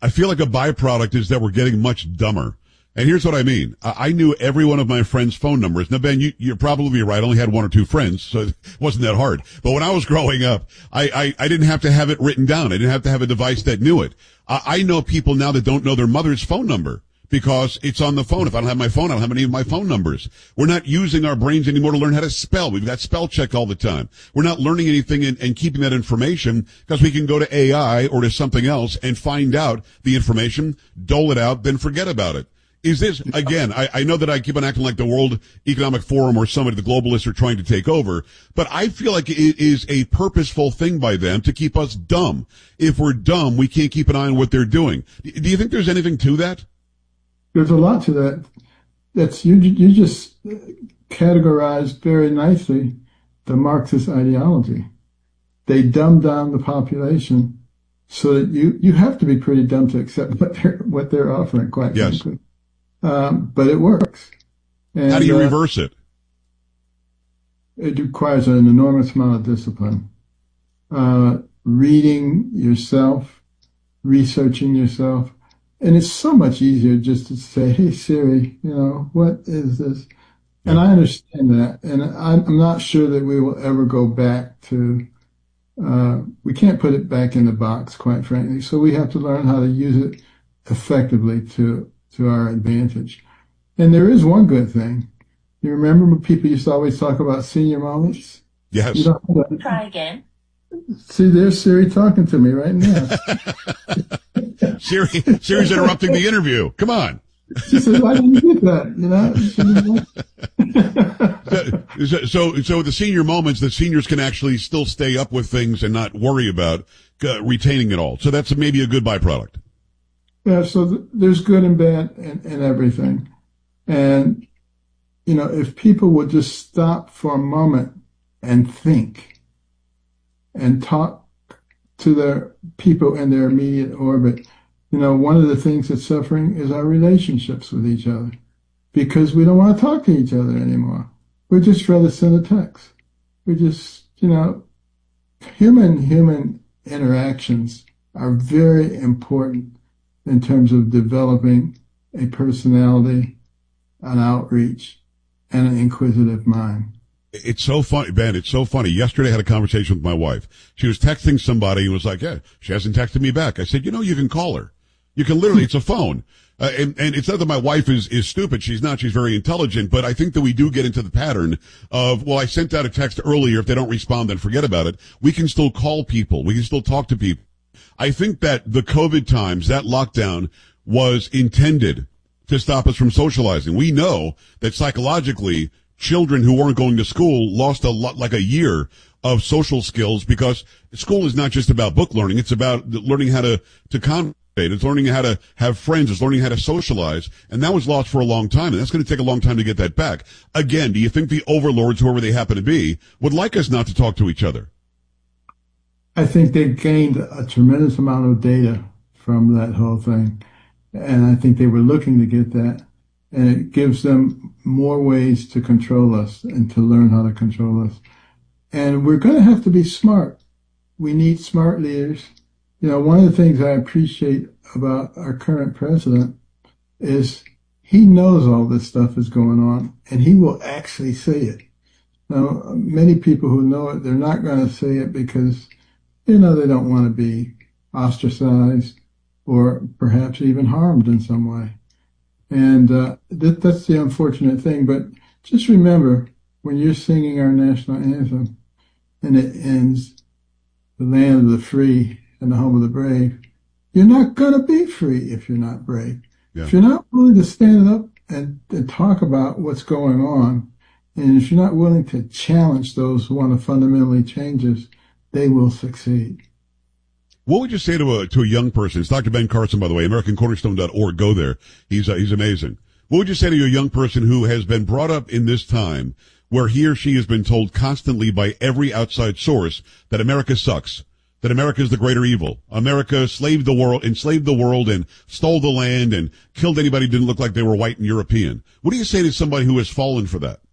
I feel like a byproduct is that we're getting much dumber. And here's what I mean. I knew every one of my friends' phone numbers. Now, Ben, you're probably right. I only had one or two friends, so it wasn't that hard. But when I was growing up, I didn't have to have it written down. I didn't have to have a device that knew it. I know people now that don't know their mother's phone number because it's on the phone. If I don't have my phone, I don't have any of my phone numbers. We're not using our brains anymore to learn how to spell. We've got spell check all the time. We're not learning anything and keeping that information because we can go to AI or to something else and find out the information, dole it out, then forget about it. Is this, again, I know that I keep on acting like the World Economic Forum or somebody, the globalists are trying to take over, but I feel like it is a purposeful thing by them to keep us dumb. If we're dumb, we can't keep an eye on what they're doing. Do you think there's anything to that? There's a lot to that. You just categorized very nicely the Marxist ideology. They dumb down the population so that you have to be pretty dumb to accept what they're offering, quite frankly. But it works. And, how do you reverse it? It requires an enormous amount of discipline. Reading yourself, researching yourself. And it's so much easier just to say, hey, Siri, what is this? Yeah. And I understand that. And I'm not sure that we will ever go back to, we can't put it back in the box, quite frankly. So we have to learn how to use it effectively to our advantage. And there is one good thing. You remember when people used to always talk about senior moments? Yes. Try again. See, there's Siri talking to me right now. Siri's interrupting the interview. Come on. She said, why didn't you get that? So the senior moments, the seniors can actually still stay up with things and not worry about retaining it all. So that's maybe a good byproduct. Yeah, so there's good and bad in everything. And, if people would just stop for a moment and think and talk to their people in their immediate orbit, one of the things that's suffering is our relationships with each other because we don't want to talk to each other anymore. We'd just rather send a text. We just, human interactions are very important in terms of developing a personality, an outreach, and an inquisitive mind. It's so funny, Ben. It's so funny. Yesterday I had a conversation with my wife. She was texting somebody and was like, yeah, she hasn't texted me back. I said, you can call her. You can literally, it's a phone. And it's not that my wife is stupid. She's not. She's very intelligent. But I think that we do get into the pattern of, well, I sent out a text earlier. If they don't respond, then forget about it. We can still call people. We can still talk to people. I think that the COVID times, that lockdown was intended to stop us from socializing. We know that psychologically, children who weren't going to school lost a lot, like a year of social skills because school is not just about book learning. It's about learning how to conversate. It's learning how to have friends. It's learning how to socialize. And that was lost for a long time. And that's going to take a long time to get that back. Again, do you think the overlords, whoever they happen to be, would like us not to talk to each other? I think they gained a tremendous amount of data from that whole thing. And I think they were looking to get that. And it gives them more ways to control us and to learn how to control us. And we're going to have to be smart. We need smart leaders. One of the things I appreciate about our current president is he knows all this stuff is going on and he will actually say it. Now, many people who know it, they're not going to say it because they don't want to be ostracized or perhaps even harmed in some way. And that's the unfortunate thing. But just remember, when you're singing our national anthem and it ends, the land of the free and the home of the brave, you're not going to be free if you're not brave. Yeah. If you're not willing to stand up and talk about what's going on, and if you're not willing to challenge those who want to fundamentally change us, they will succeed. What would you say to a young person? It's Dr. Ben Carson, by the way, AmericanCornerstone.org. Go there. He's amazing. What would you say to a young person who has been brought up in this time where he or she has been told constantly by every outside source that America sucks, that America is the greater evil, America enslaved the world and stole the land and killed anybody who didn't look like they were white and European? What do you say to somebody who has fallen for that?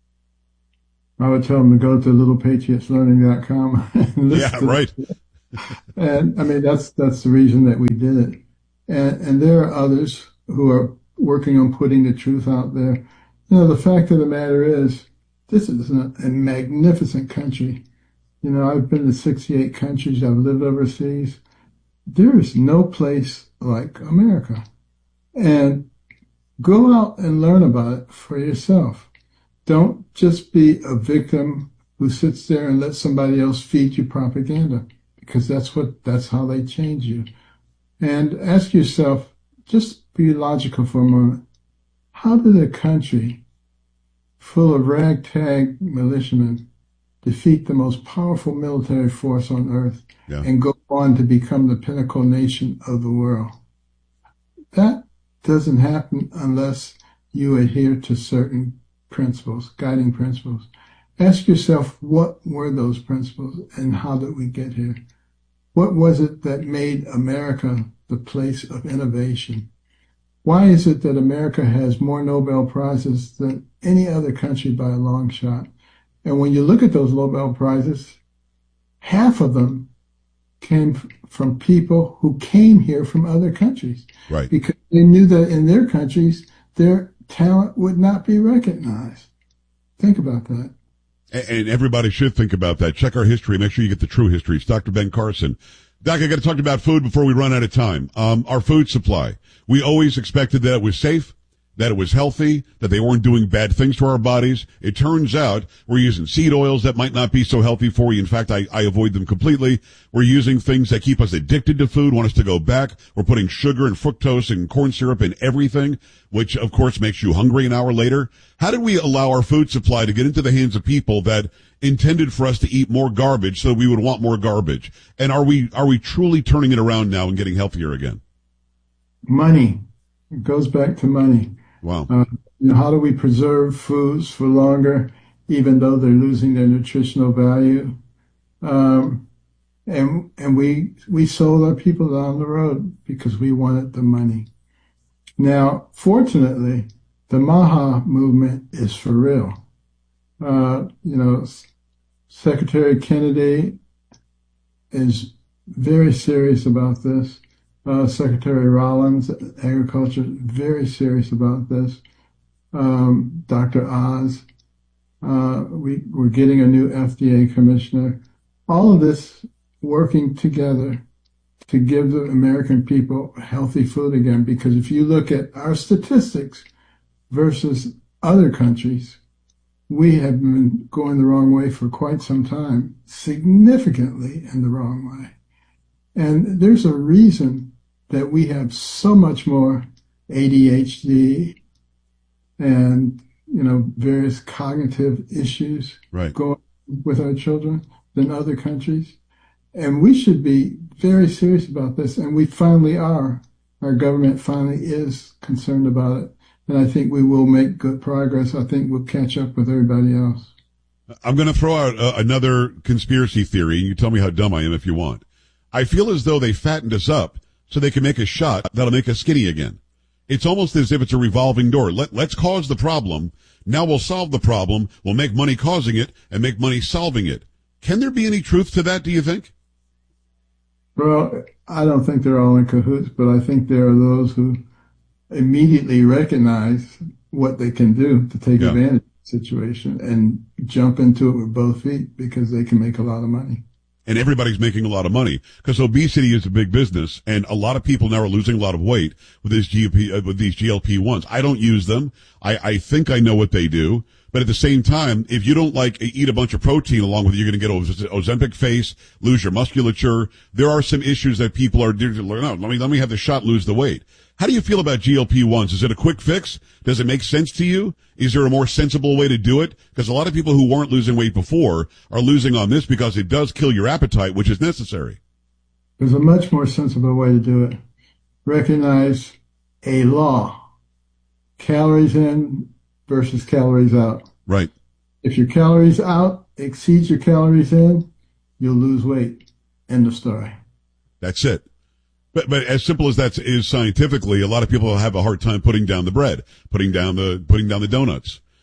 I would tell them to go to littlepatriotslearning.com. Yeah, right. And I mean, that's the reason that we did it. And there are others who are working on putting the truth out there. The fact of the matter is, this is a magnificent country. I've been to 68 countries. I've lived overseas. There is no place like America. And go out and learn about it for yourself. Don't just be a victim who sits there and lets somebody else feed you propaganda, because that's how they change you. And ask yourself, just be logical for a moment. How did a country full of ragtag militiamen defeat the most powerful military force on earth and go on to become the pinnacle nation of the world? That doesn't happen unless you adhere to certain principles, guiding principles. Ask yourself, what were those principles and how did we get here? What was it that made America the place of innovation? Why is it that America has more Nobel Prizes than any other country by a long shot? And when you look at those Nobel Prizes, half of them came from people who came here from other countries. Right. Because they knew that in their countries, their talent would not be recognized. Think about that. And everybody should think about that. Check our history. Make sure you get the true history. It's Dr. Ben Carson. Doc, I got to talk about food before we run out of time. Our food supply. We always expected that it was safe, that it was healthy, that they weren't doing bad things to our bodies. It turns out we're using seed oils that might not be so healthy for you. In fact, I avoid them completely. We're using things that keep us addicted to food, want us to go back. We're putting sugar and fructose and corn syrup in everything, which of course makes you hungry an hour later. How did we allow our food supply to get into the hands of people that intended for us to eat more garbage so that we would want more garbage? And are we truly turning it around now and getting healthier again? Money. It goes back to money. Wow. How do we preserve foods for longer, even though they're losing their nutritional value? And we sold our people down the road because we wanted the money. Now, fortunately, the MAHA movement is for real. Secretary Kennedy is very serious about this. Secretary Rollins, Agriculture, very serious about this. Dr. Oz, we're getting a new FDA commissioner. All of this working together to give the American people healthy food again. Because if you look at our statistics versus other countries, we have been going the wrong way for quite some time, significantly in the wrong way. And there's a reason that we have so much more ADHD and, various cognitive issues going with our children than other countries. And we should be very serious about this. And we finally are. Our government finally is concerned about it. And I think we will make good progress. I think we'll catch up with everybody else. I'm going to throw out another conspiracy theory, and you tell me how dumb I am if you want. I feel as though they fattened us up so they can make a shot that'll make us skinny again. It's almost as if it's a revolving door. Let's cause the problem. Now we'll solve the problem. We'll make money causing it and make money solving it. Can there be any truth to that, do you think? Well, I don't think they're all in cahoots, but I think there are those who immediately recognize what they can do to take advantage of the situation and jump into it with both feet because they can make a lot of money. And everybody's making a lot of money because obesity is a big business, and a lot of people now are losing a lot of weight with these GLP-1s. I don't use them. I think I know what they do. But at the same time, if you don't eat a bunch of protein along with it, you're going to get Ozempic face, lose your musculature. There are some issues that people are, no, let me have the shot, lose the weight. How do you feel about GLP-1s? Is it a quick fix? Does it make sense to you? Is there a more sensible way to do it? Because a lot of people who weren't losing weight before are losing on this because it does kill your appetite, which is necessary. There's a much more sensible way to do it. Recognize a law. Calories in versus calories out. Right. If your calories out exceeds your calories in, you'll lose weight. End of story. That's it. But as simple as that is scientifically, a lot of people have a hard time putting down the bread, putting down the donuts.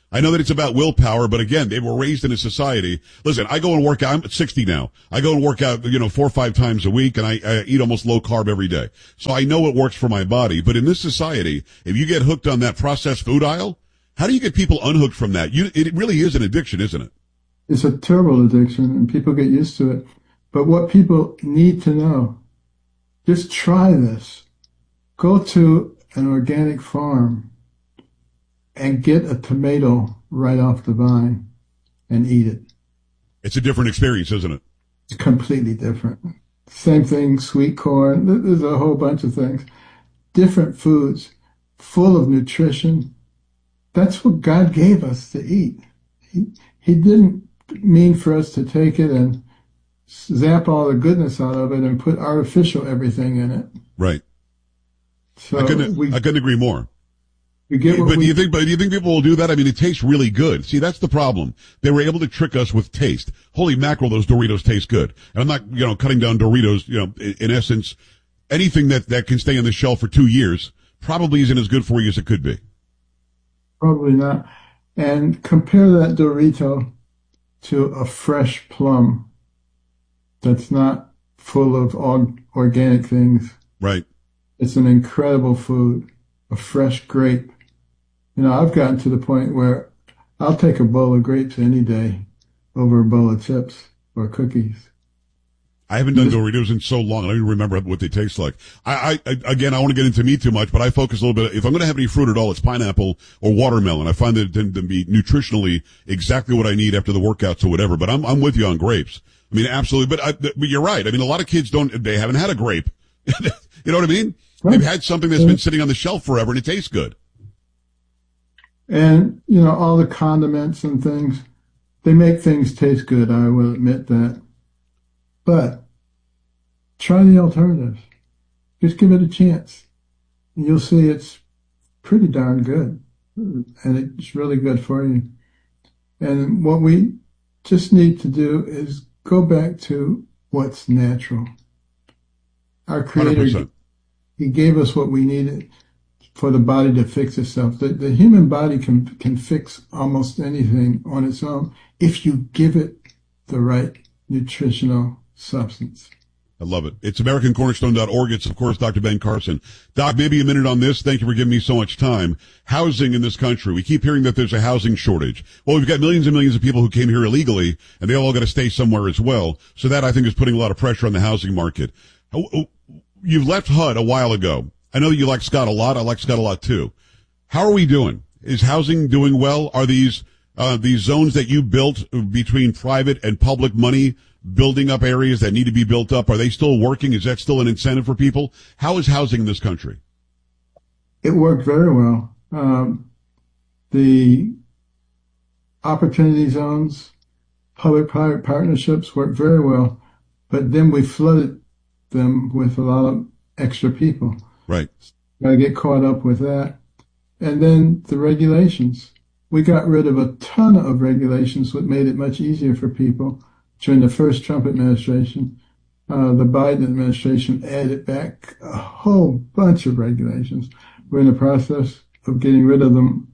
I know that it's about willpower, but again, they were raised in a society. Listen, I go and work out. I'm 60 now. I go and work out, 4 or 5 times a week, and I eat almost low carb every day. So I know it works for my body. But in this society, if you get hooked on that processed food aisle, how do you get people unhooked from that? It really is an addiction, isn't it? It's a terrible addiction, and people get used to it. But what people need to know, just try this. Go to an organic farm and get a tomato right off the vine and eat it. It's a different experience, isn't it? It's completely different. Same thing, sweet corn. There's a whole bunch of things. Different foods, full of nutrition. That's what God gave us to eat. He didn't mean for us to take it and zap all the goodness out of it and put artificial everything in it. Right. So I couldn't agree more. We get what do you think people will do that? I mean, it tastes really good. See, that's the problem. They were able to trick us with taste. Holy mackerel, those Doritos taste good. And I'm not, cutting down Doritos, in essence, anything that can stay on the shelf for 2 years probably isn't as good for you as it could be. Probably not. And compare that Dorito to a fresh plum that's not full of organic things. Right. It's an incredible food. A fresh grape. I've gotten to the point where I'll take a bowl of grapes any day over a bowl of chips or cookies. I haven't done Doritos in so long. I don't even remember what they taste like. I want to get into meat too much, but I focus a little bit. If I'm going to have any fruit at all, it's pineapple or watermelon. I find that to be nutritionally exactly what I need after the workouts or whatever. But I'm with you on grapes. I mean, absolutely. But you're right. I mean, a lot of kids they haven't had a grape. You know what I mean? They've had something that's been sitting on the shelf forever and it tastes good. And, all the condiments and things, they make things taste good. I will admit that. But try the alternatives. Just give it a chance. And you'll see it's pretty darn good. And it's really good for you. And what we just need to do is go back to what's natural. Our Creator, 100%. He gave us what we needed for the body to fix itself. The human body can fix almost anything on its own if you give it the right nutritional substance. I love it. It's AmericanCornerstone.org. It's, of course, Dr. Ben Carson. Doc, maybe a minute on this. Thank you for giving me so much time. Housing in this country. We keep hearing that there's a housing shortage. Well, we've got millions and millions of people who came here illegally, and they all got to stay somewhere as well. So that, I think, is putting a lot of pressure on the housing market. You've left HUD a while ago. I know you like Scott a lot. I like Scott a lot too. How are we doing? Is housing doing well? Are these zones that you built between private and public money building up areas that need to be built up? Are they still working? Is that still an incentive for people? How is housing in this country? It worked very well. The opportunity zones, public-private partnerships worked very well, but then we flooded them with a lot of extra people. Right. Got to get caught up with that. And then the regulations. We got rid of a ton of regulations, which made it much easier for people. During the first Trump administration, the Biden administration added back a whole bunch of regulations. We're in the process of getting rid of them.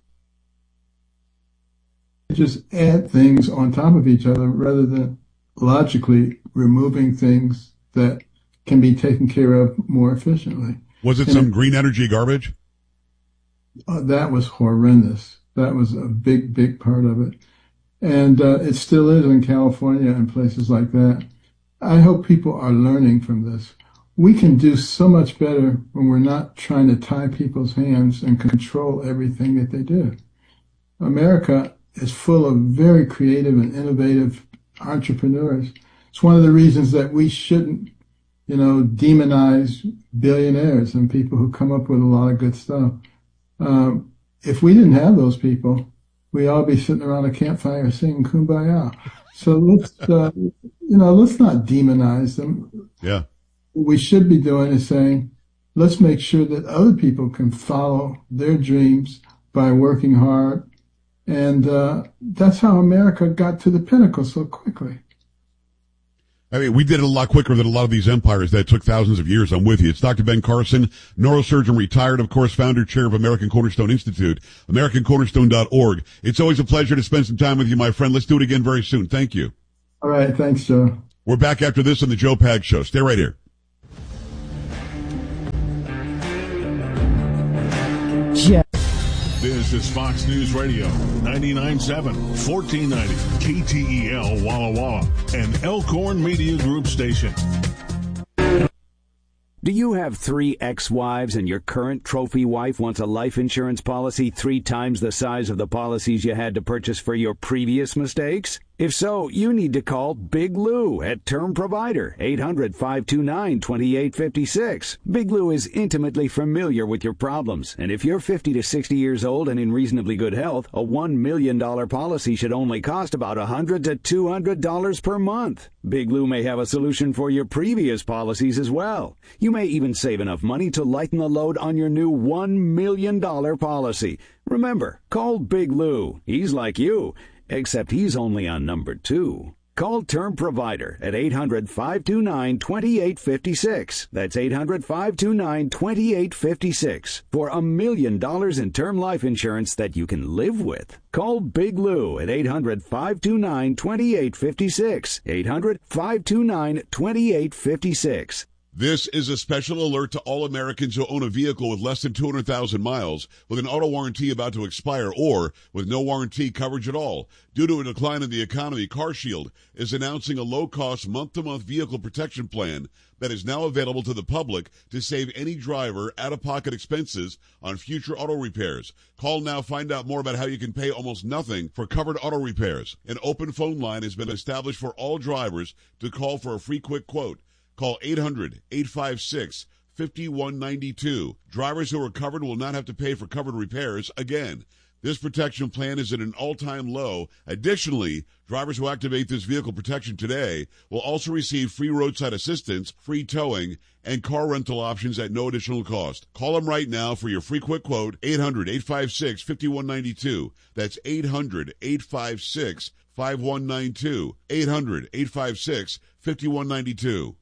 Just add things on top of each other rather than logically removing things that can be taken care of more efficiently. Was it some green energy garbage? That was horrendous. That was a big, big part of it. And it still is in California and places like that. I hope people are learning from this. We can do so much better when we're not trying to tie people's hands and control everything that they do. America is full of very creative and innovative entrepreneurs. It's one of the reasons that we shouldn't, demonize billionaires and people who come up with a lot of good stuff. If we didn't have those people, we'd all be sitting around a campfire singing Kumbaya. So let's not demonize them. Yeah. What we should be doing is saying, let's make sure that other people can follow their dreams by working hard. And that's how America got to the pinnacle so quickly. I mean, we did it a lot quicker than a lot of these empires that took thousands of years. I'm with you. It's Dr. Ben Carson, neurosurgeon retired, of course, founder, chair of American Cornerstone Institute, AmericanCornerstone.org. It's always a pleasure to spend some time with you, my friend. Let's do it again very soon. Thank you. All right. Thanks, Joe. We're back after this on the Joe Pags Show. Stay right here. Yeah. This is Fox News Radio, 99.7, 1490, KTEL Walla Walla, and Elkhorn Media Group Station. Do you have 3 ex-wives and your current trophy wife wants a life insurance policy 3 times the size of the policies you had to purchase for your previous mistakes? If so, you need to call Big Lou at Term Provider, 800-529-2856. Big Lou is intimately familiar with your problems, and if you're 50 to 60 years old and in reasonably good health, a $1 million policy should only cost about $100 to $200 per month. Big Lou may have a solution for your previous policies as well. You may even save enough money to lighten the load on your new $1 million policy. Remember, call Big Lou. He's like you, except he's only on number 2. Call Term Provider at 800-529-2856. That's 800-529-2856 for $1 million in term life insurance that you can live with. Call Big Lou at 800-529-2856. 800-529-2856. This is a special alert to all Americans who own a vehicle with less than 200,000 miles, with an auto warranty about to expire, or with no warranty coverage at all. Due to a decline in the economy, CarShield is announcing a low-cost month-to-month vehicle protection plan that is now available to the public to save any driver out-of-pocket expenses on future auto repairs. Call now, find out more about how you can pay almost nothing for covered auto repairs. An open phone line has been established for all drivers to call for a free quick quote. Call 800-856-5192. Drivers who are covered will not have to pay for covered repairs again. This protection plan is at an all-time low. Additionally, drivers who activate this vehicle protection today will also receive free roadside assistance, free towing, and car rental options at no additional cost. Call them right now for your free quick quote, 800-856-5192. That's 800-856-5192. 800-856-5192.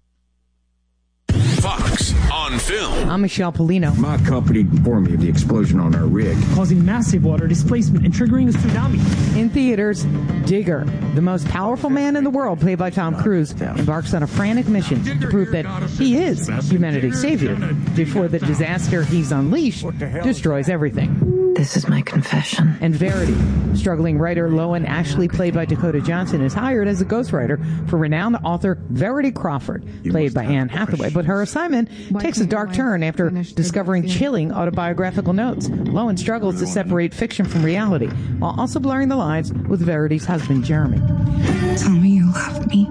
Fox on Film. I'm Michelle Polino. My company informed me of the explosion on our rig, causing massive water displacement and triggering a tsunami. In theaters, Digger, the most powerful man in the world, played by Tom Cruise, embarks on a frantic mission to prove that he is humanity's savior before the disaster he's unleashed destroys everything. This is my confession. And Verity, struggling writer Loan Ashley, played by Dakota Johnson, is hired as a ghostwriter for renowned author Verity Crawford, played by Anne Hathaway. But her assignment takes a dark turn after discovering chilling autobiographical notes. Loan struggles to separate fiction from reality, while also blurring the lines with Verity's husband, Jeremy. Tell me you love me.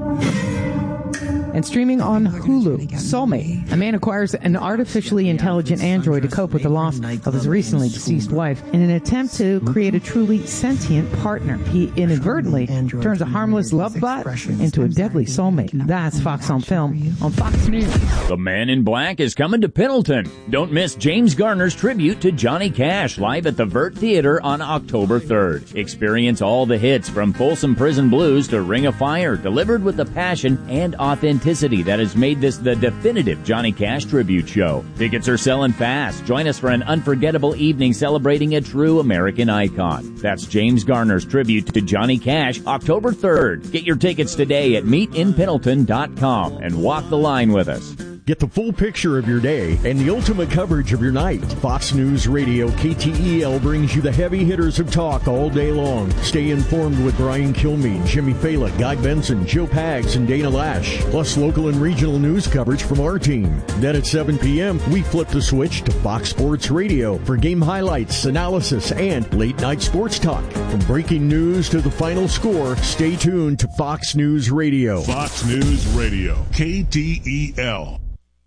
And streaming on Hulu, Soulmate. A man acquires an artificially intelligent android to cope with the loss of his recently deceased wife in an attempt to create a truly sentient partner. He inadvertently turns a harmless love bot into a deadly soulmate. That's Fox on Film on Fox News. The Man in Black is coming to Pendleton. Don't miss James Garner's tribute to Johnny Cash live at the Vert Theater on October 3rd. Experience all the hits from Folsom Prison Blues to Ring of Fire, delivered with the passion and authenticity that has made this the definitive Johnny Cash tribute show. Tickets are selling fast. Join us for an unforgettable evening celebrating a true American icon. That's James Garner's tribute to Johnny Cash, October 3rd. Get your tickets today at meetinpendleton.com and walk the line with us. Get the full picture of your day and the ultimate coverage of your night. Fox News Radio KTEL brings you the heavy hitters of talk all day long. Stay informed with Brian Kilmeade, Jimmy Fala, Guy Benson, Joe Pags, and Dana Lash. Plus local and regional news coverage from our team. Then at 7 p.m., we flip the switch to Fox Sports Radio for game highlights, analysis, and late-night sports talk. From breaking news to the final score, stay tuned to Fox News Radio. Fox News Radio, KTEL.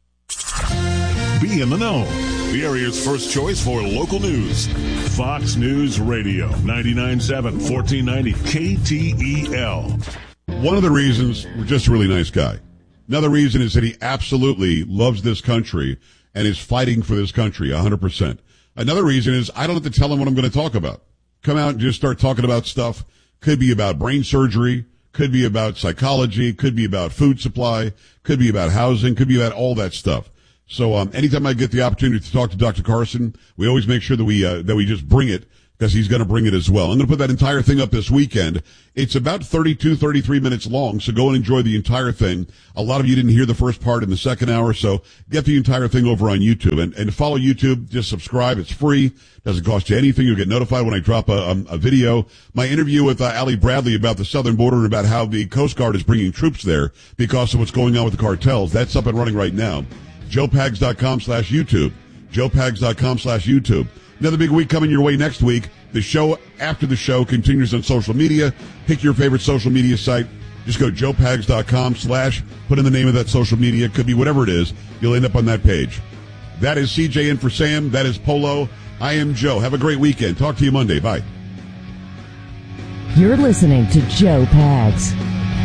Be in the know. The area's first choice for local news. Fox News Radio, 99.7, 1490, KTEL. One of the reasons, we're just a really nice guy. Another reason is that he absolutely loves this country and is fighting for this country 100%. Another reason is I don't have to tell him what I'm going to talk about. Come out and just start talking about stuff. Could be about brain surgery. could be about psychology, could be about food supply, could be about housing, could be about all that stuff. So anytime I get the opportunity to talk to Dr. Carson, we always make sure that we just bring it, because he's going to bring it as well. I'm going to put that entire thing up this weekend. It's about 33 minutes long, so go and enjoy the entire thing. A lot of you didn't hear the first part in the second hour, so get the entire thing over on YouTube. And to follow YouTube, just subscribe. It's free. Doesn't cost you anything. You'll get notified when I drop a video. My interview with Ali Bradley about the southern border and about how the Coast Guard is bringing troops there because of what's going on with the cartels. That's up and running right now. JoePags.com/YouTube. JoePags.com/YouTube. Another big week coming your way next week. The show after the show continues on social media. Pick your favorite social media site. Just go joepags.com/ put in the name of that social media. It could be whatever it is. You'll end up on that page. That is CJ in for Sam. That is Polo. I am Joe. Have a great weekend. Talk to you Monday. Bye. You're listening to Joe Pags.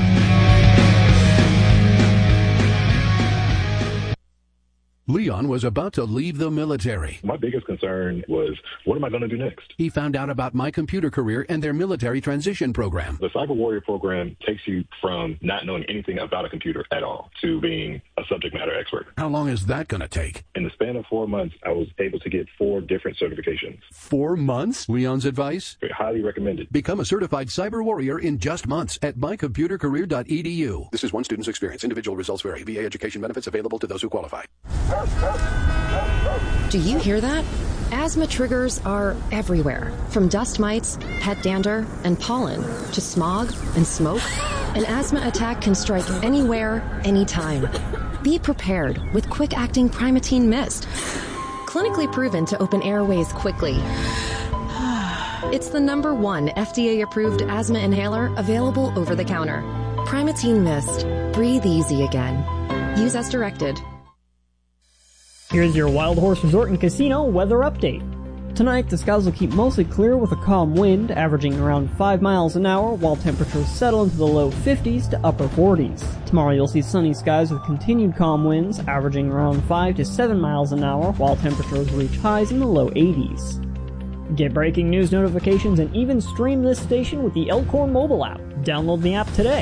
Leon was about to leave the military. My biggest concern was, what am I going to do next? He found out about My Computer Career and their military transition program. The Cyber Warrior program takes you from not knowing anything about a computer at all to being a subject matter expert. How long is that going to take? In the span of 4 months, I was able to get 4 different certifications. 4 months? Leon's advice? Highly recommended. Become a certified cyber warrior in just months at mycomputercareer.edu. This is one student's experience. Individual results vary. VA education benefits available to those who qualify. Do you hear that? Asthma triggers are everywhere, from dust mites, pet dander, and pollen, to smog and smoke. An asthma attack can strike anywhere, anytime. Be prepared with quick-acting Primatene Mist. Clinically proven to open airways quickly. It's the #1 FDA-approved asthma inhaler available over the counter. Primatene Mist. Breathe easy again. Use as directed. Here's your Wild Horse Resort and Casino weather update. Tonight, the skies will keep mostly clear with a calm wind, averaging around 5 miles an hour, while temperatures settle into the low 50s to upper 40s. Tomorrow, you'll see sunny skies with continued calm winds, averaging around 5 to 7 miles an hour, while temperatures reach highs in the low 80s. Get breaking news notifications and even stream this station with the Elkhorn mobile app. Download the app today.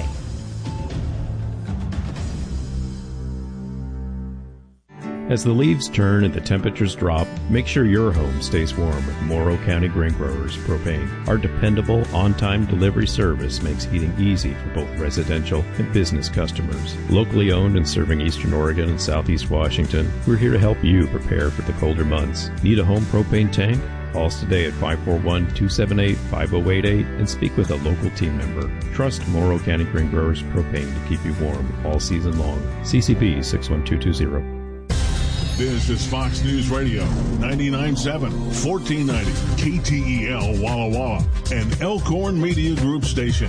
As the leaves turn and the temperatures drop, make sure your home stays warm with Morrow County Grain Growers Propane. Our dependable, on-time delivery service makes heating easy for both residential and business customers. Locally owned and serving Eastern Oregon and Southeast Washington, we're here to help you prepare for the colder months. Need a home propane tank? Call us today at 541-278-5088 and speak with a local team member. Trust Morrow County Grain Growers Propane to keep you warm all season long. CCP 61220. This is Fox News Radio, 99.7, 1490, KTEL Walla Walla, and Elkhorn Media Group station.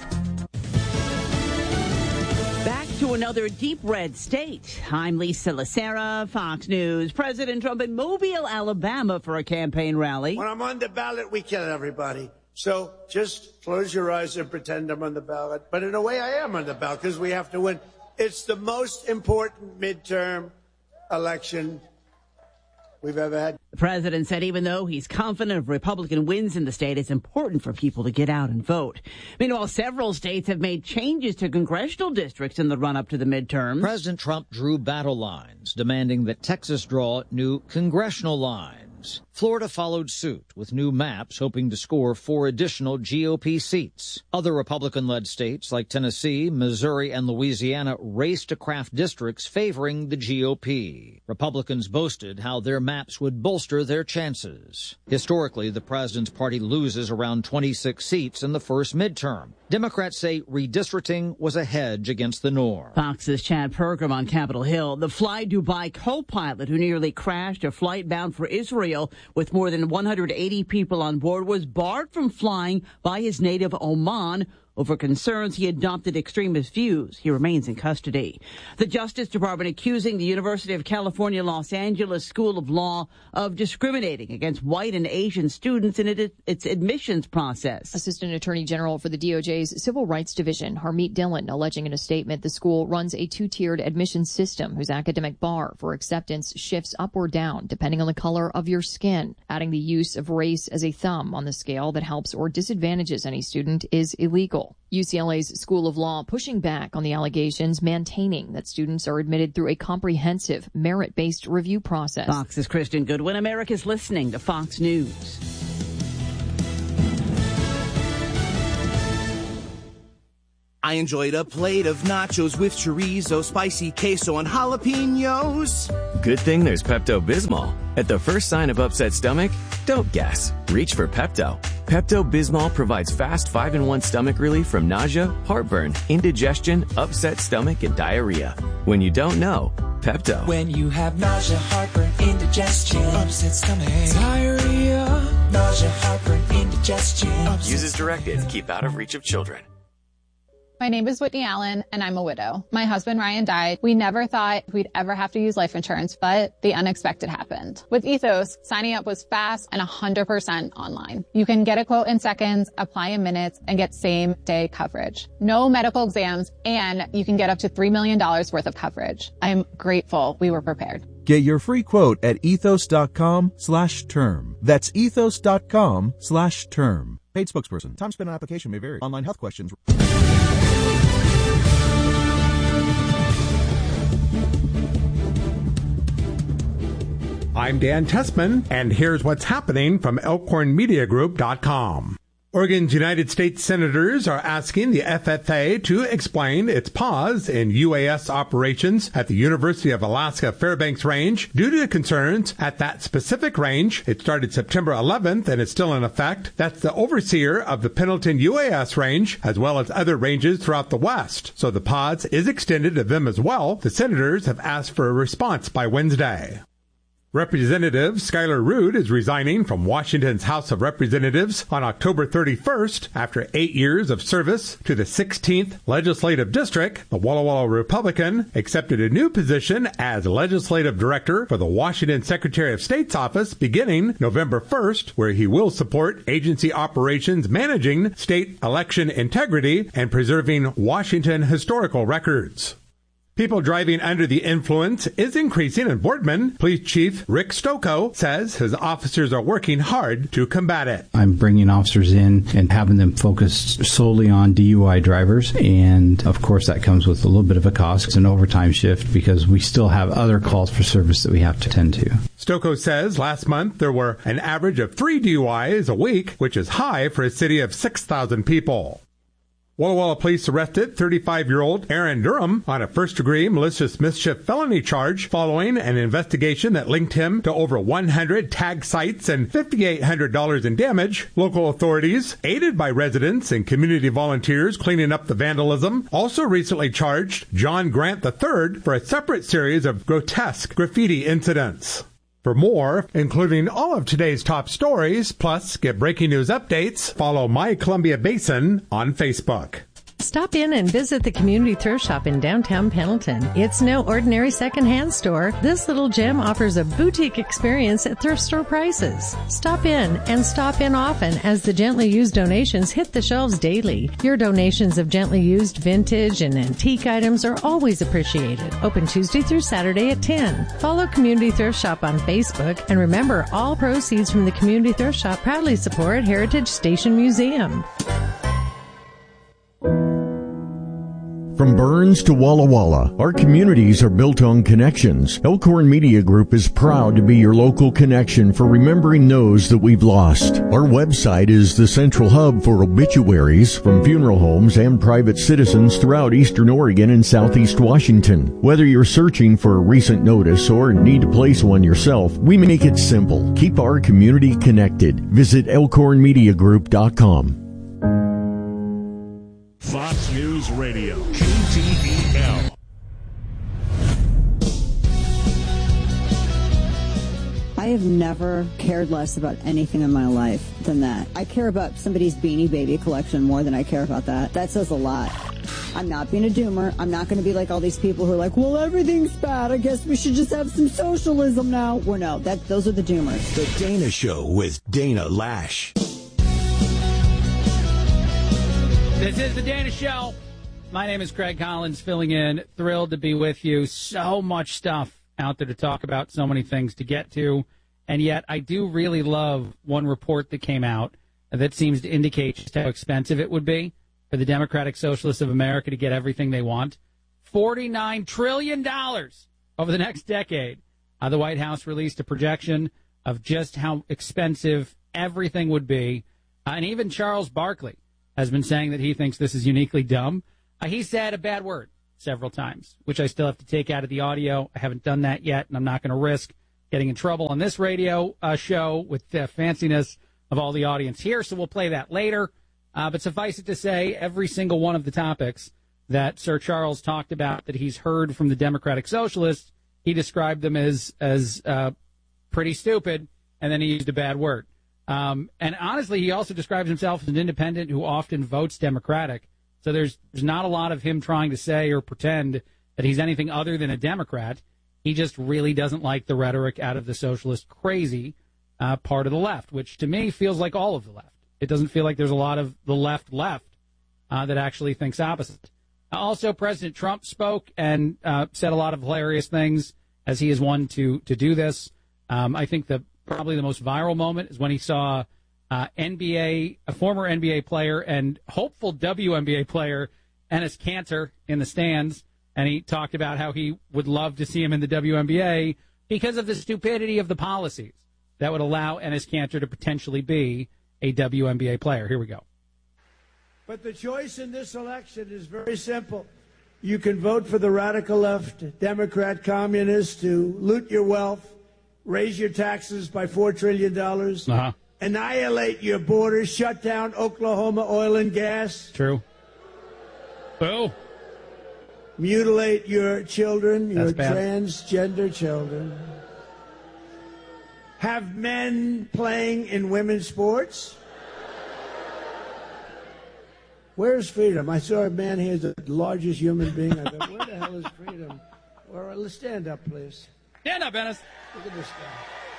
Back to another deep red state. I'm Lisa Lacera, Fox News. President Trump in Mobile, Alabama for a campaign rally. When I'm on the ballot, we kill everybody. So just close your eyes and pretend I'm on the ballot. But in a way, I am on the ballot because we have to win. It's the most important midterm election we've ever had. The president said even though he's confident of Republican wins in the state, it's important for people to get out and vote. Meanwhile, several states have made changes to congressional districts in the run-up to the midterms. President Trump drew battle lines, demanding that Texas draw new congressional lines. Florida followed suit with new maps, hoping to score 4 additional GOP seats. Other Republican-led states like Tennessee, Missouri, and Louisiana raced to craft districts favoring the GOP. Republicans boasted how their maps would bolster their chances. Historically, the president's party loses around 26 seats in the first midterm. Democrats say redistricting was a hedge against the norm. Fox's Chad Pergram on Capitol Hill. The Fly Dubai co-pilot who nearly crashed a flight bound for Israel with more than 180 people on board was barred from flying by his native Oman over concerns he adopted extremist views. He remains in custody. The Justice Department accusing the University of California, Los Angeles School of Law of discriminating against white and Asian students in its admissions process. Assistant Attorney General for the DOJ's Civil Rights Division, Harmeet Dillon, alleging in a statement the school runs a 2-tiered admissions system whose academic bar for acceptance shifts up or down depending on the color of your skin. Adding the use of race as a thumb on the scale that helps or disadvantages any student is illegal. illegal. UCLA's School of Law pushing back on the allegations, maintaining that students are admitted through a comprehensive, merit-based review process. Fox's Kristen Goodwin. America's listening to Fox News. I enjoyed a plate of nachos with chorizo, spicy queso, and jalapenos. Good thing there's Pepto-Bismol. At the first sign of upset stomach, don't guess. Reach for Pepto. Pepto-Bismol provides fast 5-in-1 stomach relief from nausea, heartburn, indigestion, upset stomach, and diarrhea. When you don't know, Pepto. When you have nausea, heartburn, indigestion, upset stomach, diarrhea, nausea, heartburn, indigestion. Use as directed. Keep out of reach of children. My name is Whitney Allen, and I'm a widow. My husband, Ryan, died. We never thought we'd ever have to use life insurance, but the unexpected happened. With Ethos, signing up was fast and 100% online. You can get a quote in seconds, apply in minutes, and get same-day coverage. No medical exams, and you can get up to $3 million worth of coverage. I'm grateful we were prepared. Get your free quote at ethos.com/term. That's ethos.com/term. Paid spokesperson. Time spent on application may vary. Online health questions. I'm Dan Tessman, and here's what's happening from ElkhornMediaGroup.com. Oregon's United States Senators are asking the FFA to explain its pause in UAS operations at the University of Alaska Fairbanks Range due to concerns at that specific range. It started September 11th and is still in effect. That's the overseer of the Pendleton UAS range, as well as other ranges throughout the West. So the pause is extended to them as well. The senators have asked for a response by Wednesday. Representative Skylar Rood is resigning from Washington's House of Representatives on October 31st after 8 years of service to the 16th Legislative District. The Walla Walla Republican accepted a new position as Legislative Director for the Washington Secretary of State's office beginning November 1st, where he will support agency operations managing state election integrity and preserving Washington historical records. People driving under the influence is increasing in Boardman. Police Chief Rick Stocco says his officers are working hard to combat it. I'm bringing officers in and having them focus solely on DUI drivers. And, of course, that comes with a little bit of a cost. It's an overtime shift because we still have other calls for service that we have to tend to. Stocco says last month there were an average of 3 DUIs a week, which is high for a city of 6,000 people. Walla Walla police arrested 35-year-old Aaron Durham on a first-degree malicious mischief felony charge following an investigation that linked him to over 100 tag sites and $5,800 in damage. Local authorities, aided by residents and community volunteers cleaning up the vandalism, also recently charged John Grant III for a separate series of grotesque graffiti incidents. For more, including all of today's top stories, plus get breaking news updates, follow My Columbia Basin on Facebook. Stop in and visit the Community Thrift Shop in downtown Pendleton. It's no ordinary secondhand store. This little gem offers a boutique experience at thrift store prices. Stop in and stop in often as the gently used donations hit the shelves daily. Your donations of gently used vintage and antique items are always appreciated. Open Tuesday through Saturday at 10. Follow Community Thrift Shop on Facebook, and remember, all proceeds from the Community Thrift Shop proudly support Heritage Station Museum. From Burns to Walla Walla, our communities are built on connections. Elkhorn Media Group is proud to be your local connection for remembering those that we've lost. Our website is the central hub for obituaries from funeral homes and private citizens throughout Eastern Oregon and Southeast Washington. Whether you're searching for a recent notice or need to place one yourself, we make it simple. Keep our community connected. Visit ElkhornMediaGroup.com. Fox News Radio, KTEL. I have never cared less about anything in my life than that. I care about somebody's Beanie Baby collection more than I care about that. That says a lot. I'm not being a doomer. I'm not going to be like all these people who are like, well, everything's bad. I guess we should just have some socialism now. Well, no, those are the doomers. The Dana Show with Dana Lash. This is the Dana Show. My name is Craig Collins, filling in. Thrilled to be with you. So much stuff out there to talk about, so many things to get to. And yet I do really love one report that came out that seems to indicate just how expensive it would be for the Democratic Socialists of America to get everything they want. $49 trillion over the next decade. The White House released a projection of just how expensive everything would be. And even Charles Barkley has been saying that he thinks this is uniquely dumb. He said a bad word several times, which I still have to take out of the audio. I haven't done that yet, and I'm not going to risk getting in trouble on this radio show with the fanciness of all the audience here, so we'll play that later. But suffice it to say, every single one of the topics that Sir Charles talked about that he's heard from the Democratic Socialists, he described them as pretty stupid, and then he used a bad word. And honestly, he also describes himself as an independent who often votes Democratic. So there's not a lot of him trying to say or pretend that he's anything other than a Democrat. He just really doesn't like the rhetoric out of the socialist crazy part of the left, which to me feels like all of the left. It doesn't feel like there's a lot of the left that actually thinks opposite. Also, President Trump spoke and said a lot of hilarious things, as he is one to do this. I think probably the most viral moment is when he saw a former NBA player and hopeful WNBA player Enes Kanter in the stands, and he talked about how he would love to see him in the WNBA because of the stupidity of the policies that would allow Enes Kanter to potentially be a WNBA player. Here we go. But the choice in this election is very simple. You can vote for the radical left, Democrat, communists, to loot your wealth, raise your taxes by $4 trillion, annihilate your borders, shut down Oklahoma oil and gas. True. Oh. Mutilate your children, your transgender children. Have men playing in women's sports. Where's freedom? I saw a man here, the largest human being. I thought, where the hell is freedom? Well, let's stand up, please. Stand up, Ennis. Look at this guy.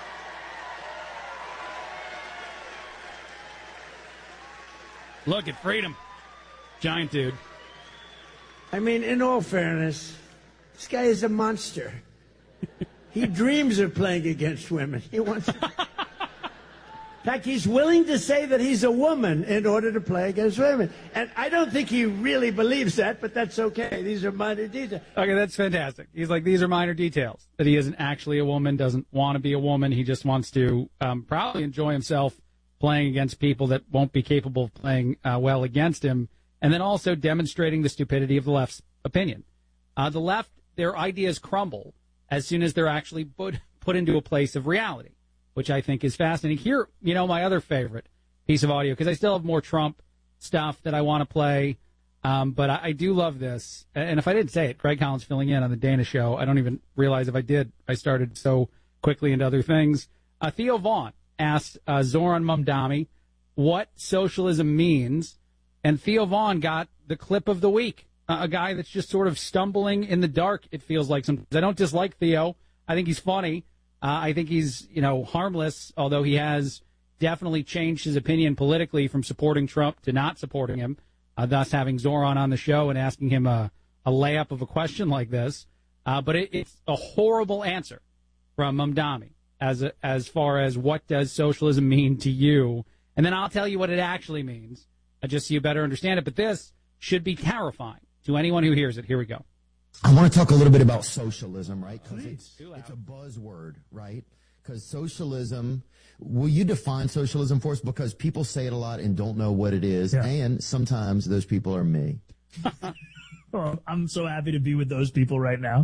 Look at freedom. Giant dude. I mean, in all fairness, this guy is a monster. He dreams of playing against women. He wants to... In fact, he's willing to say that he's a woman in order to play against women. And I don't think he really believes that, but that's okay. These are minor details. Okay, that's fantastic. He's like, these are minor details. That he isn't actually a woman, doesn't want to be a woman. He just wants to probably enjoy himself playing against people that won't be capable of playing well against him. And then also demonstrating the stupidity of the left's opinion. The left, their ideas crumble as soon as they're actually put into a place of reality, which I think is fascinating. Here, my other favorite piece of audio, because I still have more Trump stuff that I want to play, but I do love this. And if I didn't say it, Craig Collins filling in on the Dana Show. I don't even realize if I did. I started so quickly into other things. Theo Vaughn asked Zoran Mamdani what socialism means, and Theo Vaughn got the clip of the week, a guy that's just sort of stumbling in the dark, it feels like sometimes. I don't dislike Theo. I think he's funny. I think he's, harmless, although he has definitely changed his opinion politically from supporting Trump to not supporting him, thus having Zoran on the show and asking him a layup of a question like this. But it's a horrible answer from Mamdani as far as what does socialism mean to you. And then I'll tell you what it actually means, just so you better understand it. But this should be terrifying to anyone who hears it. Here we go. I want to talk a little bit about socialism, right? Because it's a buzzword, right? Because socialism, will you define socialism for us? Because people say it a lot and don't know what it is, and sometimes those people are me. Well, I'm so happy to be with those people right now.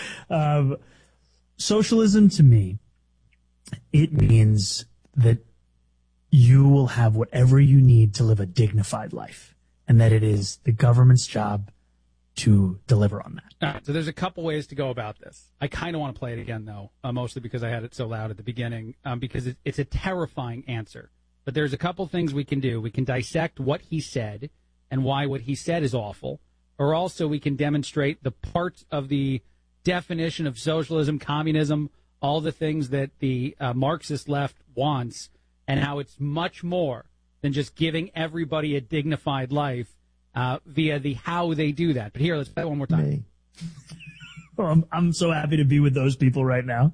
Socialism to me, it means that you will have whatever you need to live a dignified life, and that it is the government's job to deliver on that. All right, so there's a couple ways to go about this. I kind of want to play it again, though, mostly because I had it so loud at the beginning, because it's a terrifying answer. But there's a couple things we can do. We can dissect what he said and why what he said is awful, or also we can demonstrate the parts of the definition of socialism, communism, all the things that the Marxist left wants, and how it's much more than just giving everybody a dignified life via the how they do that. But here, let's play it one more time. Well, I'm so happy to be with those people right now.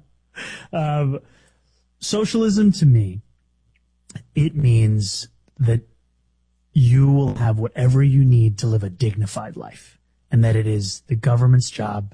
Socialism to me, it means that you will have whatever you need to live a dignified life, and that it is the government's job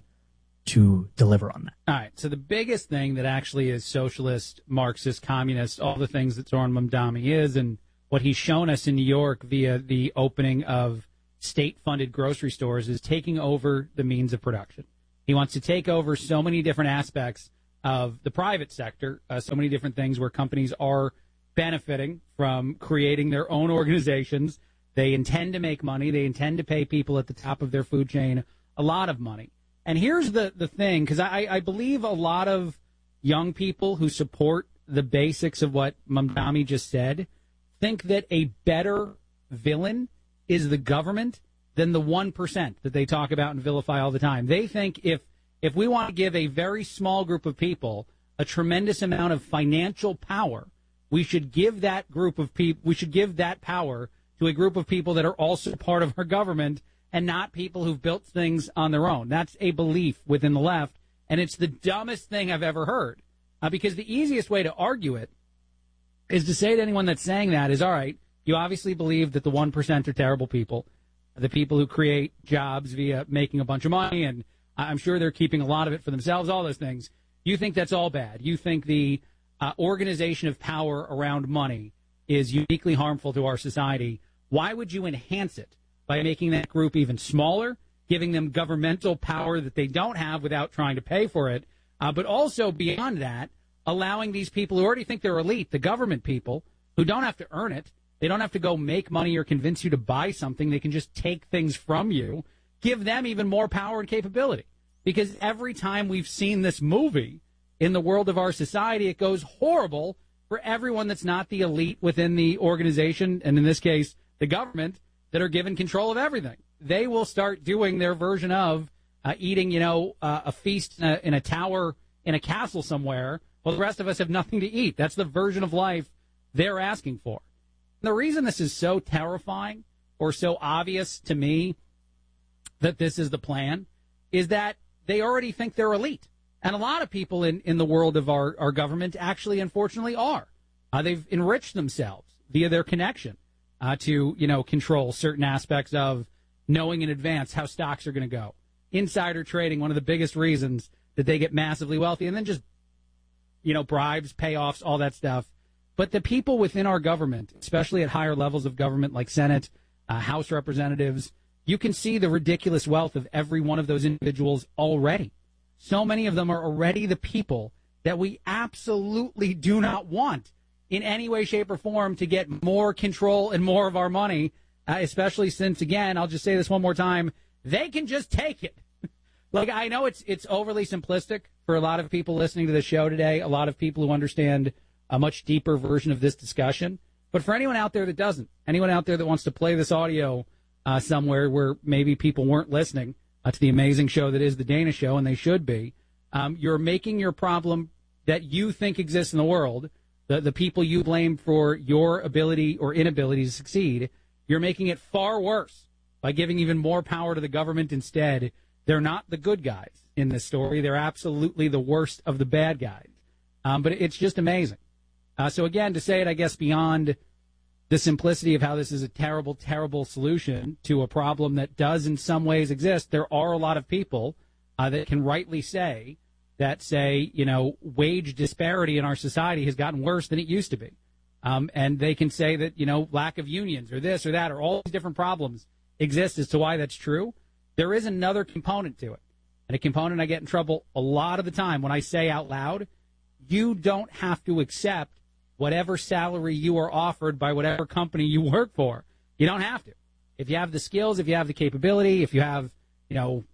to deliver on that. All right. So the biggest thing that actually is socialist, Marxist, communist, all the things that Zoran Mamdani is, and what he's shown us in New York via the opening of state-funded grocery stores, is taking over the means of production. He wants to take over so many different aspects of the private sector, so many different things where companies are benefiting from creating their own organizations. They intend to make money. They intend to pay people at the top of their food chain a lot of money. And here's the thing, because I believe a lot of young people who support the basics of what Mamdani just said think that a better villain is the government than the 1% that they talk about and vilify all the time. They think if we want to give a very small group of people a tremendous amount of financial power, we should give that group of people, we should give that power to a group of people that are also part of our government and not people who've built things on their own. That's a belief within the left, and it's the dumbest thing I've ever heard. Because the easiest way to argue it is to say to anyone that's saying that is, all right, you obviously believe that the 1% are terrible people, the people who create jobs via making a bunch of money, and I'm sure they're keeping a lot of it for themselves, all those things. You think that's all bad. You think the organization of power around money is uniquely harmful to our society. Why would you enhance it by making that group even smaller, giving them governmental power that they don't have without trying to pay for it, but also beyond that, allowing these people who already think they're elite, the government people, who don't have to earn it, they don't have to go make money or convince you to buy something, they can just take things from you, give them even more power and capability. Because every time we've seen this movie in the world of our society, it goes horrible for everyone that's not the elite within the organization, and in this case, the government, that are given control of everything. They will start doing their version of eating, a feast in a tower in a castle somewhere, while the rest of us have nothing to eat. That's the version of life they're asking for. And the reason this is so terrifying or so obvious to me that this is the plan is that they already think they're elite. And a lot of people in the world of our government actually, unfortunately, are. They've enriched themselves via their connection to, control certain aspects of knowing in advance how stocks are going to go. Insider trading, one of the biggest reasons that they get massively wealthy, and then just, bribes, payoffs, all that stuff. But the people within our government, especially at higher levels of government like Senate, House representatives, you can see the ridiculous wealth of every one of those individuals already. So many of them are already the people that we absolutely do not want in any way, shape, or form to get more control and more of our money, especially since, again, I'll just say this one more time, they can just take it. Like, I know it's overly simplistic for a lot of people listening to the show today, a lot of people who understand a much deeper version of this discussion. But for anyone out there that doesn't, anyone out there that wants to play this audio somewhere where maybe people weren't listening to the amazing show that is The Dana Show, and they should be, you're making your problem that you think exists in the world, the people you blame for your ability or inability to succeed, you're making it far worse by giving even more power to the government instead. They're not the good guys in this story. They're absolutely the worst of the bad guys. But it's just amazing. So, again, to say it, I guess, beyond the simplicity of how this is a terrible, terrible solution to a problem that does in some ways exist, there are a lot of people that can rightly say, wage disparity in our society has gotten worse than it used to be. And they can say that, lack of unions or this or that or all these different problems exist as to why that's true. There is another component to it. And a component I get in trouble a lot of the time when I say out loud, you don't have to accept whatever salary you are offered by whatever company you work for. You don't have to. If you have the skills, if you have the capability, if you have, the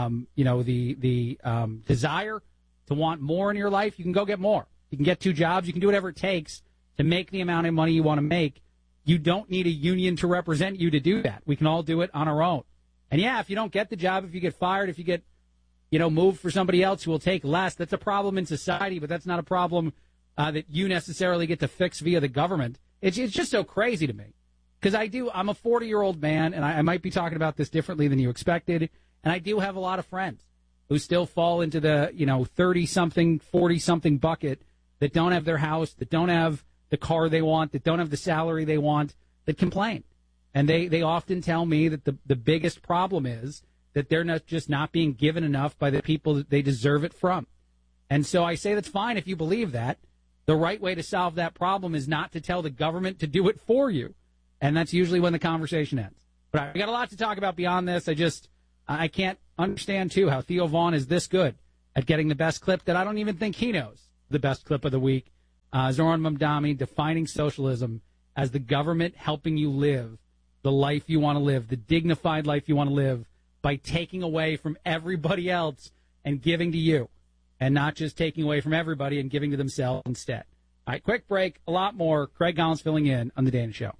desire to want more in your life, you can go get more. You can get 2 jobs. You can do whatever it takes to make the amount of money you want to make. You don't need a union to represent you to do that. We can all do it on our own. And, yeah, if you don't get the job, if you get fired, if you get, moved for somebody else who will take less, that's a problem in society, but that's not a problem that you necessarily get to fix via the government. It's just so crazy to me. Because I'm a 40-year-old man, and I might be talking about this differently than you expected, and I do have a lot of friends who still fall into the, 30-something, 40-something bucket that don't have their house, that don't have the car they want, that don't have the salary they want, that complain. And they often tell me that the biggest problem is that they're not being given enough by the people that they deserve it from. And so I say that's fine if you believe that. The right way to solve that problem is not to tell the government to do it for you. And that's usually when the conversation ends. But I got a lot to talk about beyond this. I can't understand, too, how Theo Vaughn is this good at getting the best clip that I don't even think he knows the best clip of the week. Zoran Mamdani defining socialism as the government helping you live the life you want to live, the dignified life you want to live, by taking away from everybody else and giving to you, and not just taking away from everybody and giving to themselves instead. All right, quick break. A lot more. Craig Collins filling in on The Dana Show.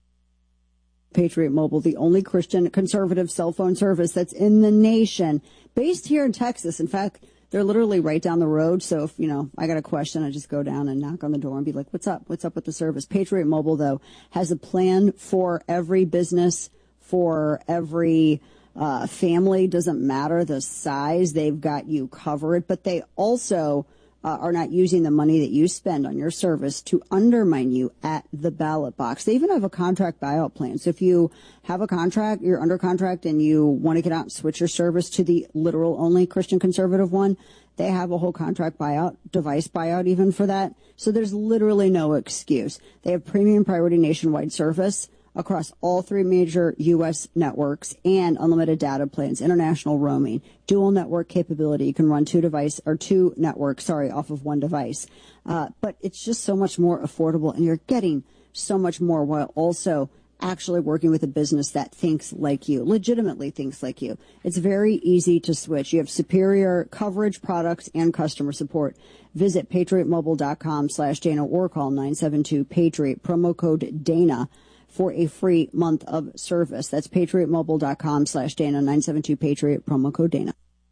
Patriot Mobile, the only Christian conservative cell phone service that's in the nation, based here in Texas. In fact, they're literally right down the road. So if, I got a question, I just go down and knock on the door and be like, what's up? What's up with the service? Patriot Mobile, though, has a plan for every business, for every family. Doesn't matter the size. They've got you covered. But they also are not using the money that you spend on your service to undermine you at the ballot box. They even have a contract buyout plan. So if you have a contract, you're under contract, and you want to get out and switch your service to the literal only Christian conservative one, they have a whole contract buyout, device buyout even for that. So there's literally no excuse. They have premium priority nationwide service across all 3 major U.S. networks and unlimited data plans, international roaming, dual network capability. You can run 2 networks, off of 1 device. But it's just so much more affordable, and you're getting so much more while also actually working with a business that thinks like you, legitimately thinks like you. It's very easy to switch. You have superior coverage, products, and customer support. Visit patriotmobile.com/Dana or call 972-PATRIOT, promo code Dana, for a free month of service. That's patriotmobile.com/Dana, 972-PATRIOT, promo code Dana.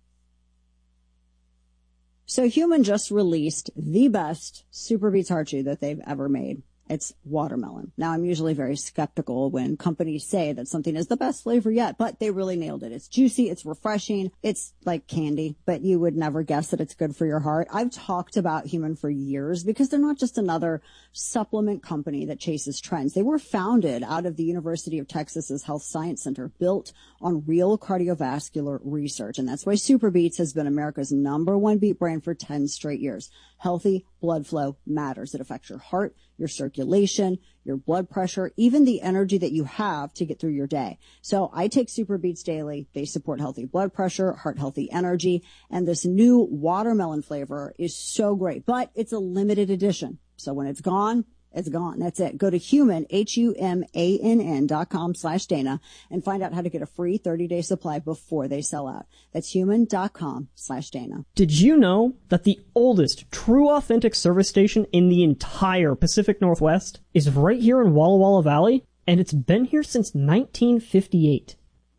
So Human just released the best Super Beets Heart Chew that they've ever made. It's watermelon. Now, I'm usually very skeptical when companies say that something is the best flavor yet, but they really nailed it. It's juicy. It's refreshing. It's like candy, but you would never guess that it's good for your heart. I've talked about Human for years because they're not just another supplement company that chases trends. They were founded out of the University of Texas's Health Science Center, built on real cardiovascular research. And that's why Super Beets has been America's #1 beet brand for 10 straight years. Healthy blood flow matters. It affects your heart, your circulation, your blood pressure, even the energy that you have to get through your day. So I take Super Beets daily. They support healthy blood pressure, heart healthy energy, and this new watermelon flavor is so great, but it's a limited edition. So when it's gone, it's gone. That's it. Go to Human, HUMANN.com/Dana and find out how to get a free 30-day supply before they sell out. That's human.com/Dana. Did you know that the oldest true authentic service station in the entire Pacific Northwest is right here in Walla Walla Valley? And it's been here since 1958.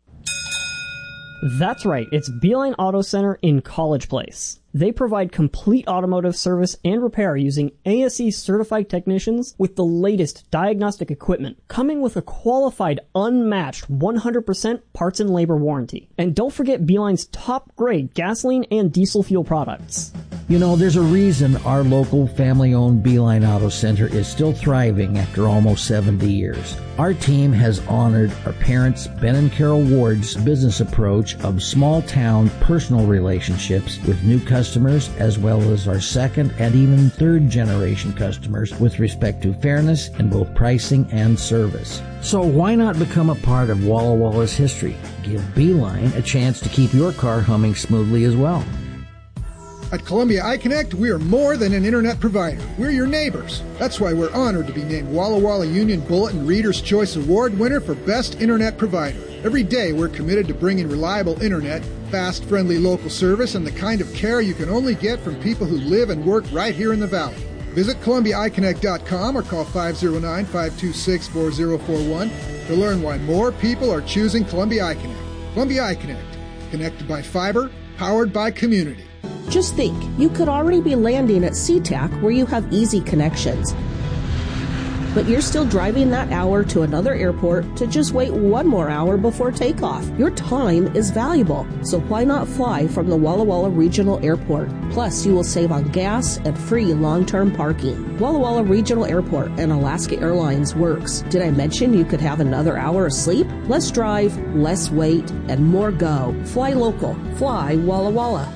That's right, it's Beeline Auto Center in College Place. They provide complete automotive service and repair using ASE certified technicians with the latest diagnostic equipment, coming with a qualified, unmatched 100% parts and labor warranty. And don't forget Beeline's top grade gasoline and diesel fuel products. You know, there's a reason our local family-owned Beeline Auto Center is still thriving after almost 70 years. Our team has honored our parents, Ben and Carol Ward's business approach of small-town personal relationships with new customers, as well as our second and even third-generation customers with respect to fairness in both pricing and service. So why not become a part of Walla Walla's history? Give Beeline a chance to keep your car humming smoothly as well. At Columbia iConnect, we are more than an internet provider. We're your neighbors. That's why we're honored to be named Walla Walla Union Bulletin Reader's Choice Award winner for Best Internet Provider. Every day, we're committed to bringing reliable internet, fast, friendly local service, and the kind of care you can only get from people who live and work right here in the Valley. Visit ColumbiaIConnect.com or call 509-526-4041 to learn why more people are choosing Columbia iConnect. Columbia iConnect, connected by fiber, powered by community. Just think, you could already be landing at SeaTac where you have easy connections. but you're still driving that hour to another airport to just wait one more hour before takeoff. Your time is valuable, so why not fly from the Walla Walla Regional Airport? Plus, you will save on gas and free long-term parking. Walla Walla Regional Airport and Alaska Airlines works. Did I mention you could have another hour of sleep? Less drive, less wait, and more go. Fly local. Fly Walla Walla.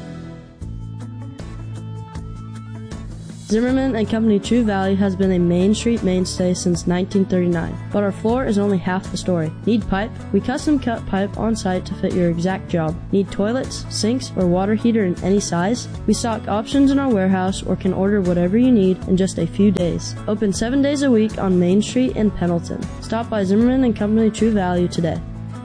Zimmerman and Company True Value has been a Main Street mainstay since 1939, but our floor is only half the story. Need pipe? We custom cut pipe on site to fit your exact job. Need toilets, sinks, or water heater in any size? We stock options in our warehouse or can order whatever you need in just a few days. Open 7 days a week on Main Street in Pendleton. Stop by Zimmerman and Company True Value today.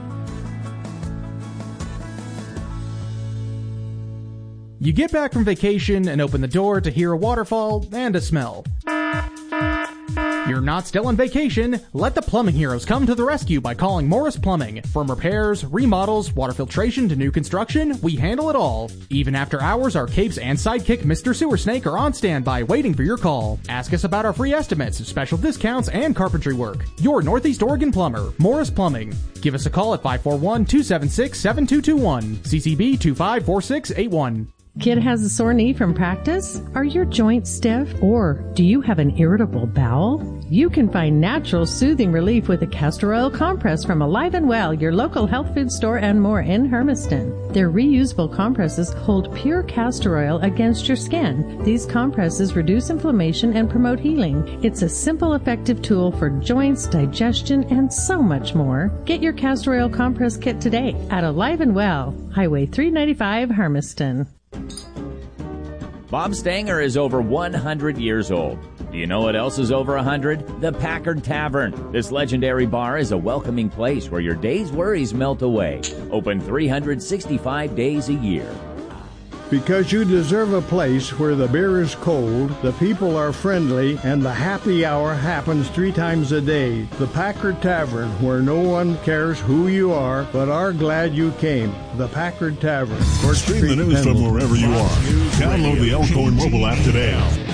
You get back from vacation and open the door to hear a waterfall and a smell. You're not still on vacation. Let the plumbing heroes come to the rescue by calling Morris Plumbing. From repairs, remodels, water filtration to new construction, we handle it all. Even after hours, our capes and sidekick Mr. Sewer Snake are on standby waiting for your call. Ask us about our free estimates, special discounts, and carpentry work. Your Northeast Oregon plumber, Morris Plumbing. Give us a call at 541-276-7221. CCB 254681. Kid has a sore knee from practice? Are your joints stiff? Or do you have an irritable bowel? You can find natural soothing relief with a castor oil compress from Alive and Well, your local health food store and more in Hermiston. Their reusable compresses hold pure castor oil against your skin. These compresses reduce inflammation and promote healing. It's a simple, effective tool for joints, digestion, and so much more. Get your castor oil compress kit today at Alive and Well, Highway 395, Hermiston. Bob Stanger is over 100 years old. Do you know what else is over 100? The Packard Tavern. This legendary bar is a welcoming place where your day's worries melt away. Open 365 days a year. Because you deserve a place where the beer is cold, the people are friendly, and the happy hour happens 3 times a day. The Packard Tavern, where no one cares who you are, but are glad you came. The Packard Tavern. Stream the news from wherever you are. Download the Elkhorn mobile app today.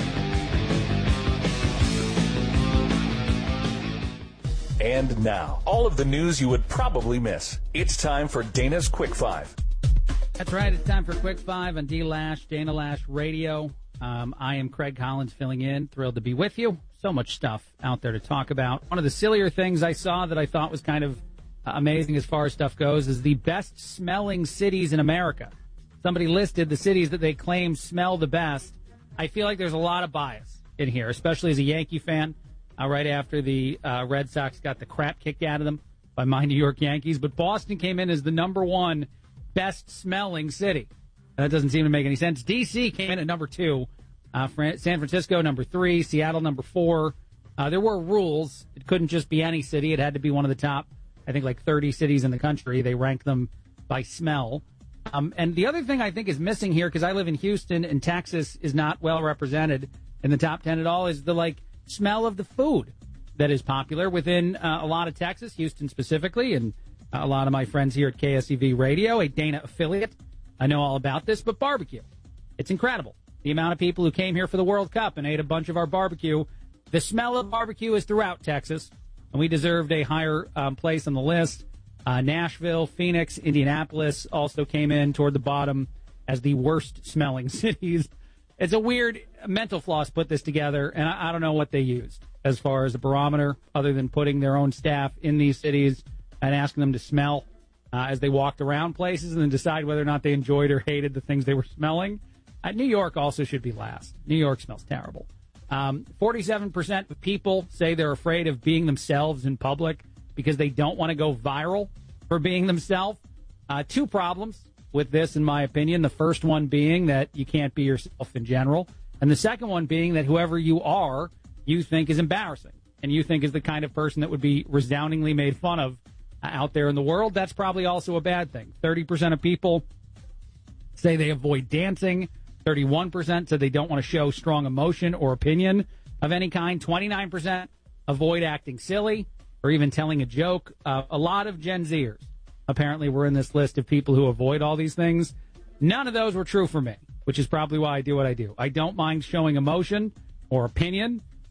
And now, all of the news you would probably miss. It's time for Dana's Quick 5. That's right. It's time for Quick 5 on D-Lash, Dana Lash Radio. I am Craig Collins filling in. Thrilled to be with you. So much stuff out there to talk about. One of the sillier things I saw that I thought was kind of amazing as far as stuff goes is the best smelling cities in America. Somebody listed the cities that they claim smell the best. I feel like there's a lot of bias in here, especially as a Yankee fan, right after the Red Sox got the crap kicked out of them by my New York Yankees. But Boston came in as the number 1 best-smelling city. That doesn't seem to make any sense. D.C. came in at number 2. San Francisco, number 3. Seattle, number 4. There were rules. It couldn't just be any city. It had to be one of the top, I think, like 30 cities in the country. They rank them by smell. And the other thing I think is missing here, because I live in Houston and Texas is not well represented in the top 10 at all, is the, smell of the food that is popular within a lot of Texas, Houston specifically, and a lot of my friends here at KSEV Radio, a Dana affiliate, I know all about this, but barbecue. It's incredible. The amount of people who came here for the World Cup and ate a bunch of our barbecue. The smell of barbecue is throughout Texas, and we deserved a higher place on the list. Nashville, Phoenix, Indianapolis also came in toward the bottom as the worst-smelling cities. It's a weird mental floss put this together, and I don't know what they used as far as a barometer, other than putting their own staff in these cities and asking them to smell as they walked around places and then decide whether or not they enjoyed or hated the things they were smelling. New York also should be last. New York smells terrible. 47% of people say they're afraid of being themselves in public because they don't want to go viral for being themselves. 2 problems with this, in my opinion. The first one being that you can't be yourself in general. And the second one being that whoever you are, you think is embarrassing. And you think is the kind of person that would be resoundingly made fun of out there in the world. That's probably also a bad thing. 30% of people say they avoid dancing. 31% said they don't want to show strong emotion or opinion of any kind. 29% avoid acting silly or even telling a joke. A lot of Gen Zers apparently were in this list of people who avoid all these things. None of those were true for me, which is probably why I do what I do. I don't mind showing emotion or opinion.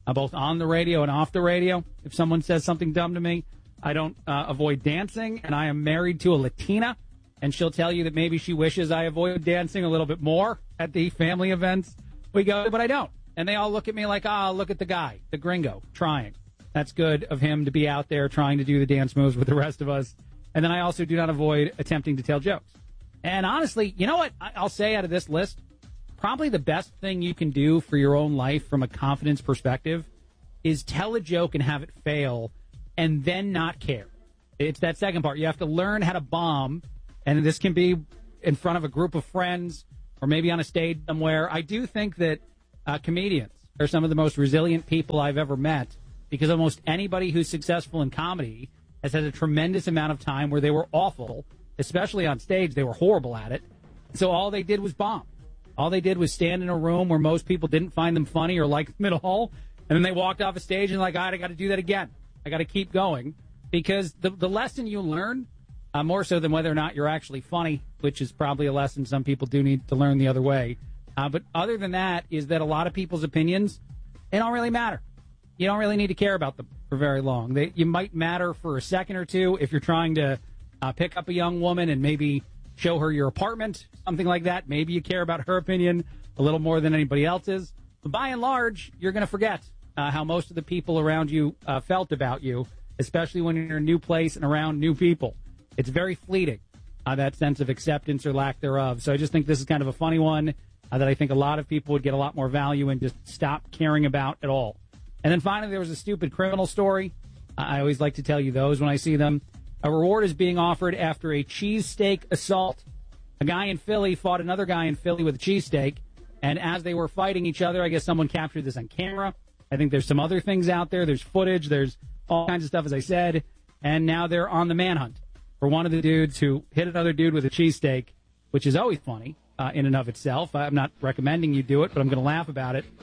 both on the radio and off the radio. If someone says something dumb to me, I don't avoid dancing, and I am married to a Latina, and she'll tell you that maybe she wishes I avoided dancing a little bit more at the family events we go to, but I don't. And they all look at me like, look at the guy, the gringo, trying. That's good of him to be out there trying to do the dance moves with the rest of us. And then I also do not avoid attempting to tell jokes. And honestly, you know what I'll say out of this list? Probably the best thing you can do for your own life from a confidence perspective is tell a joke and have it fail and then not care. It's that second part. You have to learn how to bomb, and this can be in front of a group of friends or maybe on a stage somewhere. I do think that comedians are some of the most resilient people I've ever met, because almost anybody who's successful in comedy has had a tremendous amount of time where they were awful, especially on stage. They were horrible at it. So all they did was bomb. All they did was stand in a room where most people didn't find them funny or like them at all, and then they walked off a stage and like, all right, I got to do that again. I got to keep going, because the lesson you learn, more so than whether or not you're actually funny, which is probably a lesson some people do need to learn the other way. But other than that, is that a lot of people's opinions, they don't really matter. You don't really need to care about them for very long. You might matter for a second or two if you're trying to pick up a young woman and maybe show her your apartment, something like that. Maybe you care about her opinion a little more than anybody else's. But by and large, you're going to forget how most of the people around you felt about you, especially when you're in a new place and around new people. It's very fleeting, that sense of acceptance or lack thereof. So I just think this is kind of a funny one that I think a lot of people would get a lot more value in, just stop caring about at all. And then finally, there was a stupid criminal story. I always like to tell you those when I see them. A reward is being offered after a cheesesteak assault. A guy in Philly fought another guy in Philly with a cheesesteak, and as they were fighting each other, I guess someone captured this on camera. I think there's some other things out there. There's footage. There's all kinds of stuff, as I said. And now they're on the manhunt for one of the dudes who hit another dude with a cheesesteak, which is always funny in and of itself. I'm not recommending you do it, but I'm going to laugh about it.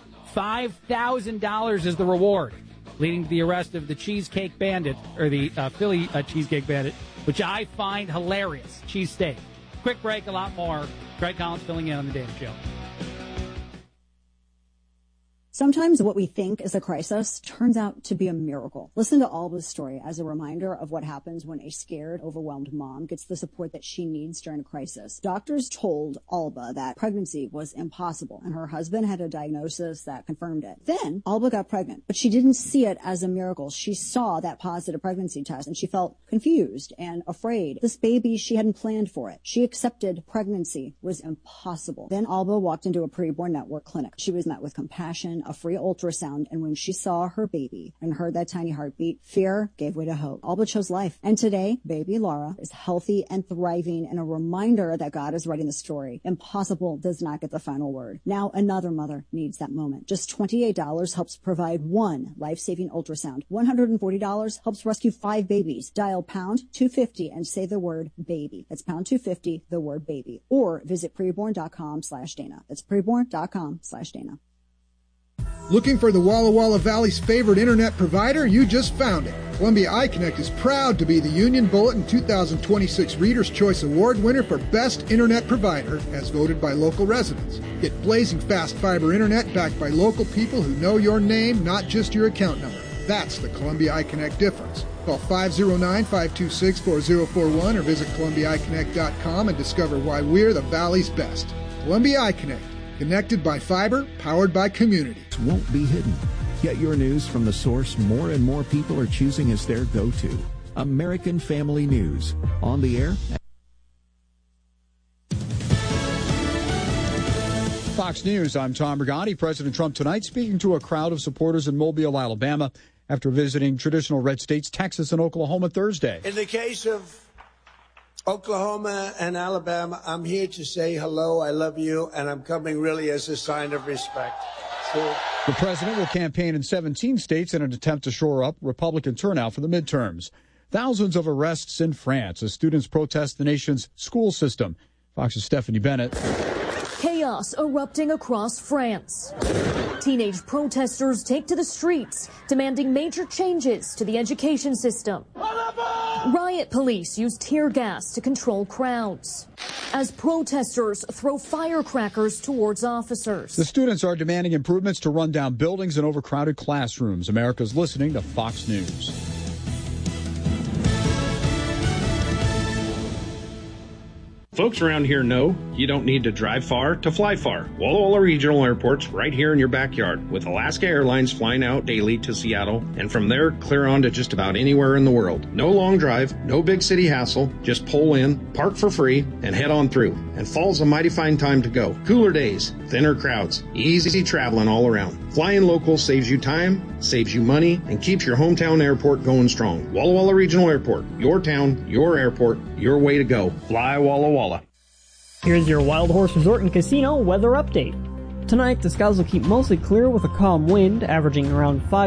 $5,000 is the reward, leading to the arrest of the Cheesecake Bandit, or the Philly Cheesecake Bandit, which I find hilarious. Cheesesteak. Quick break, a lot more. Greg Collins filling in on The Dana Show. Sometimes what we think is a crisis turns out to be a miracle. Listen to Alba's story as a reminder of what happens when a scared, overwhelmed mom gets the support that she needs during a crisis. Doctors told Alba that pregnancy was impossible, and her husband had a diagnosis that confirmed it. Then Alba got pregnant, but she didn't see it as a miracle. She saw that positive pregnancy test, and she felt confused and afraid. This baby, she hadn't planned for it. She accepted pregnancy was impossible. Then Alba walked into a preborn network clinic. She was met with compassion, a free ultrasound, and when she saw her baby and heard that tiny heartbeat, fear gave way to hope. Alba chose life. And today, baby Laura is healthy and thriving, and a reminder that God is writing the story. Impossible does not get the final word. Now another mother needs that moment. Just $28 helps provide one life-saving ultrasound. $140 helps rescue 5 babies. Dial pound 250 and say the word baby. That's pound 250, the word baby. Or visit preborn.com/Dana. That's preborn.com/Dana. Looking for the Walla Walla Valley's favorite internet provider? You just found it. Columbia iConnect is proud to be the Union Bulletin 2026 Reader's Choice Award winner for Best Internet Provider, as voted by local residents. Get blazing fast fiber internet backed by local people who know your name, not just your account number. That's the Columbia iConnect difference. Call 509-526-4041 or visit ColumbiaIConnect.com and discover why we're the Valley's best. Columbia iConnect. Connected by fiber, powered by community. Won't be hidden. Get your news from the source more and more people are choosing as their go-to. American Family News. On the air. Fox News, I'm Tom Brigani. President Trump tonight speaking to a crowd of supporters in Mobile, Alabama, after visiting traditional red states Texas and Oklahoma Thursday. In the case of Oklahoma and Alabama, I'm here to say hello, I love you, and I'm coming really as a sign of respect. The president will campaign in 17 states in an attempt to shore up Republican turnout for the midterms. Thousands of arrests in France as students protest the nation's school system. Fox's Stephanie Bennett. Chaos erupting across France. Teenage protesters take to the streets, demanding major changes to the education system. Riot police use tear gas to control crowds as protesters throw firecrackers towards officers. The students are demanding improvements to rundown buildings and overcrowded classrooms. America's listening to Fox News. Folks around here know you don't need to drive far to fly far. Walla Walla Regional Airport's right here in your backyard, with Alaska Airlines flying out daily to Seattle, and from there clear on to just about anywhere in the world. No long drive, no big city hassle, just pull in, park for free, and head on through. And fall's a mighty fine time to go. Cooler days, thinner crowds, easy traveling all around. Flying local saves you time, saves you money, and keeps your hometown airport going strong. Walla Walla Regional Airport, your town, your airport, your way to go. Fly Walla Walla. Here's your Wild Horse Resort and Casino weather update. Tonight, the skies will keep mostly clear with a calm wind, averaging around 5